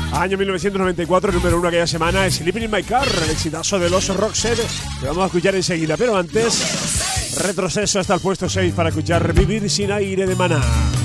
Año 1994, número 1 aquella semana, Sleeping in My Car, el exitazo de los Roxette, que vamos a escuchar enseguida. Pero antes, retroceso hasta el puesto 6 para escuchar Vivir sin aire de Maná.